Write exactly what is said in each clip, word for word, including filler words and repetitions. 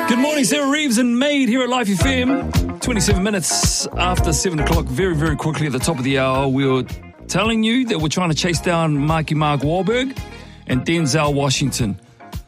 Good morning, Sarah Reeves and Maid here at Life F M. twenty-seven minutes after seven o'clock, very, very quickly at the top of the hour, we were telling you that we're trying to chase down Marky Mark Wahlberg and Denzel Washington.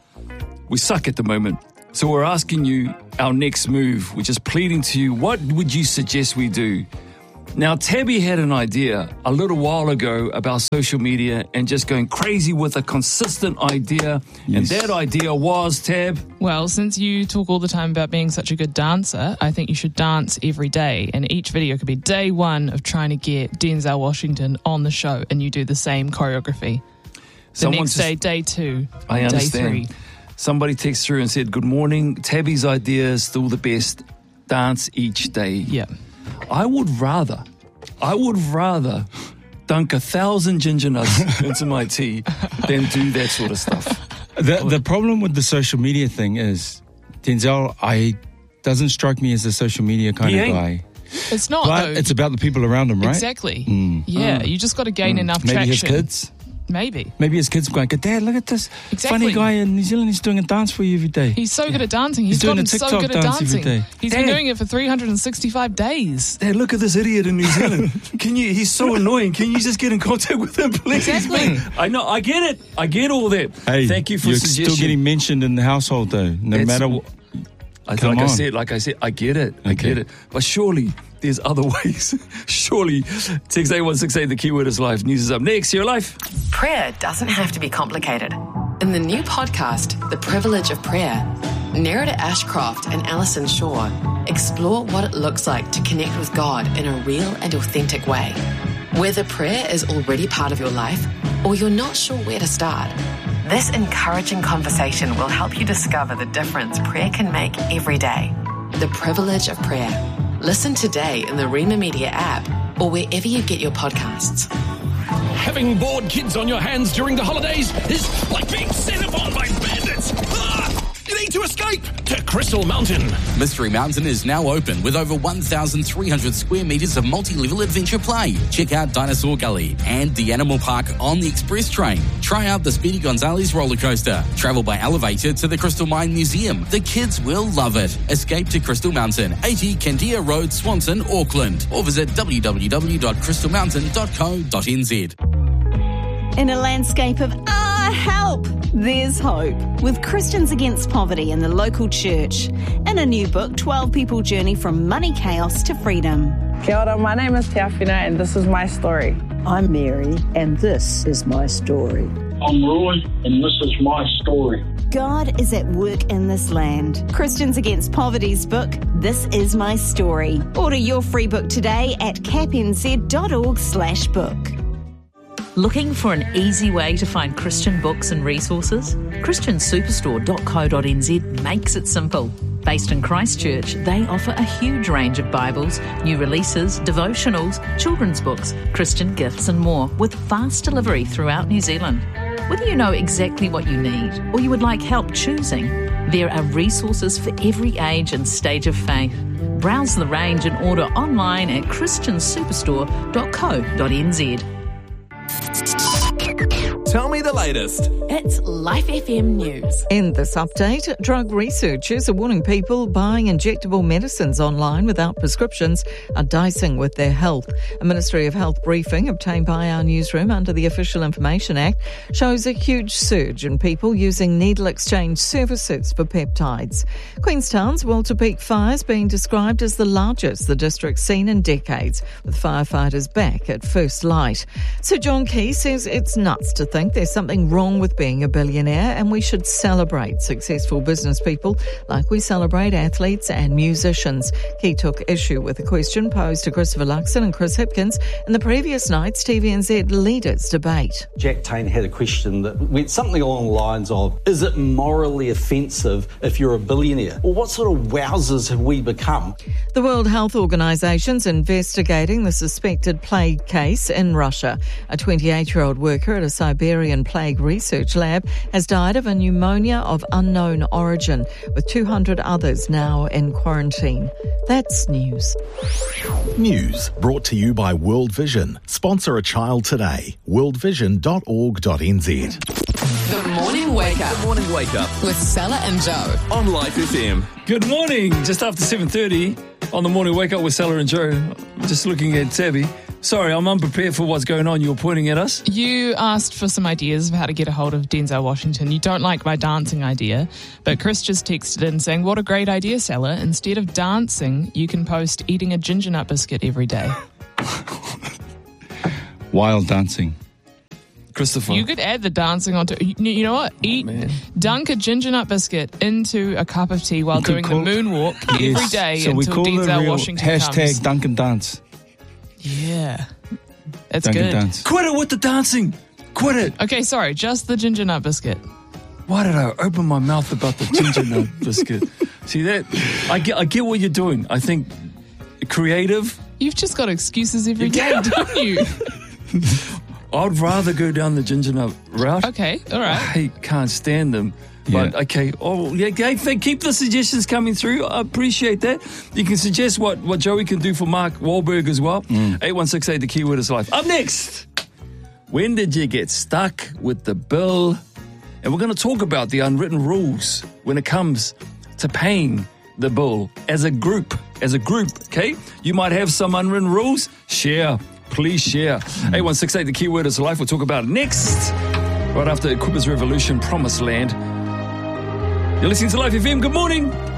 We suck at the moment. So we're asking you our next move. We're just pleading to you, what would you suggest we do? Now, Tabby had an idea a little while ago about social media and just going crazy with a consistent idea. Yes. And that idea was, Tab? Well, since you talk all the time about being such a good dancer, I think you should dance every day. And each video could be day one of trying to get Denzel Washington on the show, and you do the same choreography. The Someone next just, day, day two, I understand. day three. Somebody texted through and said, good morning, Tabby's idea is still the best. Dance each day. Yeah. I would rather, I would rather dunk a thousand ginger nuts into my tea than do that sort of stuff. The the problem with the social media thing is, Denzel, I doesn't strike me as a social media kind He of ain't. guy. It's not, But though. it's about the people around him, right? Exactly. Mm. Yeah, Mm. you just got to gain Mm. enough Maybe traction. his kids. Maybe. Maybe his kids going, Dad, look at this Exactly. funny guy in New Zealand. He's doing a dance for you every day. He's so good at dancing. He's He's doing gotten a so TikTok good at dance every dancing. day. He's Dad. been doing it for three hundred sixty-five days. Dad, look at this idiot in New Zealand. Can you? He's so annoying. Can you just get in contact with him, please? Exactly. mate? I know. I get it. I get all that. Hey, Thank you for you're suggestion. still getting mentioned in the household, though, no That's matter wh- what. I, Come like I on. said, like I said, I get it. I Okay. get it. But surely there's other ways. Surely. Text eight one six eight, the keyword is life. News is up next. You're live. Prayer doesn't have to be complicated. In the new podcast, The Privilege of Prayer, Nerida Ashcroft and Alison Shaw explore what it looks like to connect with God in a real and authentic way. Whether prayer is already part of your life or you're not sure where to start, this encouraging conversation will help you discover the difference prayer can make every day. The Privilege of Prayer. Listen today in the Rema Media app or wherever you get your podcasts. Having bored kids on your hands during the holidays is like being set upon by bandits. Ah! You need to escape to Crystal Mountain. Mystery Mountain is now open with over one thousand three hundred square metres of multi-level adventure play. Check out Dinosaur Gully and the Animal Park on the Express Train. Try out the Speedy Gonzales roller coaster. Travel by elevator to the Crystal Mine Museum. The kids will love it. Escape to Crystal Mountain, eighty Candia Road, Swanson, Auckland. Or visit w w w dot crystal mountain dot co dot n z. In a landscape of, ah, help, there's hope. With Christians Against Poverty in the local church. In a new book, twelve People Journey from Money Chaos to Freedom. Kia ora, my name is Te Awhina and this is my story. I'm Mary and this is my story. I'm Roy and this is my story. God is at work in this land. Christians Against Poverty's book, This Is My Story. Order your free book today at capnz.org slash book. Looking for an easy way to find Christian books and resources? christian superstore dot co dot n z makes it simple. Based in Christchurch, they offer a huge range of Bibles, new releases, devotionals, children's books, Christian gifts and more, with fast delivery throughout New Zealand. Whether you know exactly what you need or you would like help choosing, there are resources for every age and stage of faith. Browse the range and order online at christian superstore dot co dot n z. Tell me the latest. It's Life F M News. In this update, drug researchers are warning people buying injectable medicines online without prescriptions are dicing with their health. A Ministry of Health briefing obtained by our newsroom under the Official Information Act shows a huge surge in people using needle exchange services for peptides. Queenstown's Walter Peak fires being described as the largest the district's seen in decades, with firefighters back at first light. Sir John Key says it's nuts to think there's something wrong with being a billionaire and we should celebrate successful business people like we celebrate athletes and musicians. Key took issue with a question posed to Christopher Luxon and Chris Hipkins in the previous night's T V N Z Leaders debate. Jack Taine had a question that went something along the lines of, is it morally offensive if you're a billionaire? Or what sort of wowzers have we become? The World Health Organization's investigating the suspected plague case in Russia. A twenty-eight-year-old worker at a Siberian Australian Plague Research Lab has died of a pneumonia of unknown origin, with two hundred others now in quarantine. That's news. News brought to you by World Vision. Sponsor a child today. world vision dot org dot n z. The Morning Wake Up. The Morning Wake Up. With Salah and Joe. On Life F M. Good morning. Just after seven thirty on the Morning Wake Up with Salah and Joe. Just looking at Tabby. Sorry, I'm unprepared for what's going on. You're pointing at us. You asked for some ideas of how to get a hold of Denzel Washington. You don't like my dancing idea, but Chris just texted in saying, what a great idea, Salah. Instead of dancing, you can post eating a ginger nut biscuit every day. While dancing. Christopher. You could add the dancing onto, you, you know what? Eat, oh, dunk a ginger nut biscuit into a cup of tea while doing call, the moonwalk yes, every day so until we call Denzel the real Washington hashtag comes. Dunk and Dance. Yeah. That's Dunk good. and Dance. Quit it with the dancing. Quit it. Okay, sorry, just the ginger nut biscuit. Why did I open my mouth about the ginger nut biscuit? See that? I get, I get what you're doing. I think creative. You've just got excuses every day, don't you? I'd rather go down the ginger nut route. Okay, all right. I hate, can't stand them. But, Yeah. okay. Oh, yeah, okay. Keep the suggestions coming through. I appreciate that. You can suggest what, what Joey can do for Mark Wahlberg as well. eight one six eight, the keyword is life. Up next, when did you get stuck with the bill? And we're going to talk about the unwritten rules when it comes to paying the bill as a group. As a group, okay? You might have some unwritten rules. Share. Please share. eight one six eight, the keyword is life. We'll talk about it next, right after Equippers Revolution, Promised Land. You're listening to Life F M. Good morning.